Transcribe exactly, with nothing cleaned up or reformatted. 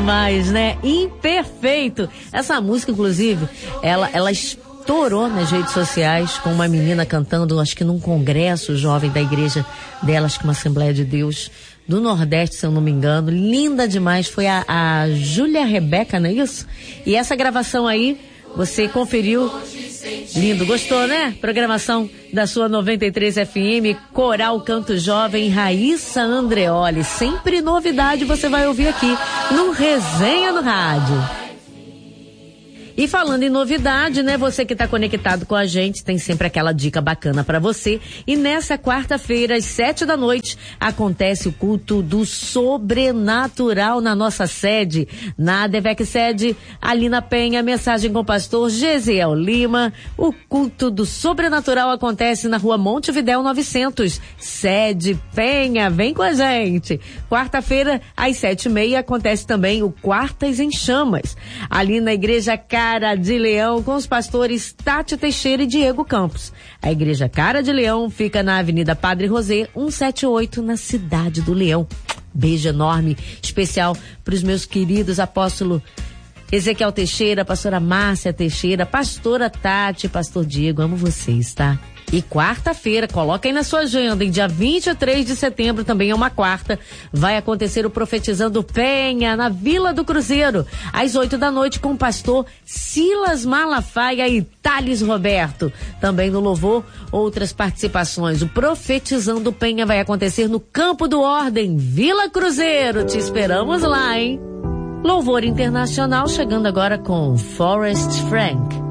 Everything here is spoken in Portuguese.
demais, né? Imperfeito. Essa música, inclusive, ela, ela estourou nas redes sociais com uma menina cantando, acho que num congresso jovem da igreja dela, acho que uma Assembleia de Deus do Nordeste, se eu não me engano. Linda demais. Foi a, a Júlia Rebeca, não é isso? E essa gravação aí, você conferiu. Lindo, gostou, né? Programação da sua noventa e três F M, Coral Canto Jovem, Raíssa Andreoli. Sempre novidade você vai ouvir aqui no Resenha no Rádio. E falando em novidade, né? Você que está conectado com a gente, tem sempre aquela dica bacana para você. E nessa quarta-feira, às sete da noite, acontece o culto do sobrenatural na nossa sede, na Devec Sede, Alina Penha, mensagem com o pastor Gesiel Lima. O culto do sobrenatural acontece na rua Montevidéu novecentos, sede Penha, vem com a gente. Quarta-feira, às sete e meia, acontece também o Quartas em Chamas, ali na Igreja Cara de Leão, com os pastores Tati Teixeira e Diego Campos. A Igreja Cara de Leão fica na Avenida Padre Rosê, cento e setenta e oito, na Cidade do Leão. Beijo enorme, especial para os meus queridos apóstolos Ezequiel Teixeira, pastora Márcia Teixeira, pastora Tati, pastor Diego, amo vocês, tá? E quarta-feira, coloca aí na sua agenda, em dia vinte e três de setembro, também é uma quarta, vai acontecer o Profetizando Penha, na Vila do Cruzeiro, às oito da noite, com o pastor Silas Malafaia e Thales Roberto. Também no louvor, outras participações. O Profetizando Penha vai acontecer no Campo do Ordem, Vila Cruzeiro. Te esperamos lá, hein? Louvor internacional chegando agora com Forrest Frank.